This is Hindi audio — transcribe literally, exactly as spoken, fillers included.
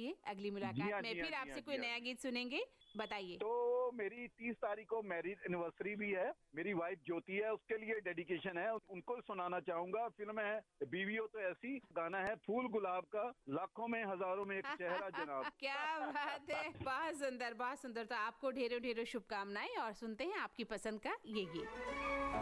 चलिए अगली मुलाकात में फिर आपसे कोई नया गीत सुनेंगे, बताइए। तो मेरी तीस तारीख को मैरिज एनिवर्सरी भी है, मेरी वाइफ ज्योति है, उसके लिए डेडिकेशन है, उनको सुनाना चाहूंगा। फिल्म है बीवी हो तो ऐसी, गाना है फूल गुलाब का, लाखों में हजारों में एक चेहरा जनाब। क्या बात है, बहुत सुंदर, बहुत सुंदर। तो आपको ढेरों ढेरों शुभकामनाएं और सुनते हैं आपकी पसंद का ये गीत।